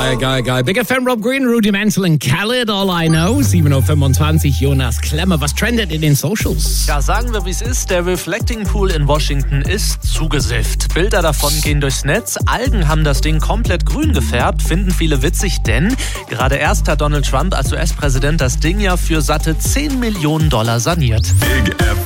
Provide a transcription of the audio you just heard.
Geil. Big FM, Rob Green, Rudy Mantle und Khaled, All I Know. 7.25 Uhr, Jonas Klemmer. Was trendet in den Socials? Ja, sagen wir, wie es ist. Der Reflecting Pool in Washington ist zugesifft. Bilder davon gehen durchs Netz. Algen haben das Ding komplett grün gefärbt. Finden viele witzig, denn gerade erst hat Donald Trump als US-Präsident das Ding ja für satte $10 Millionen saniert. Big FM.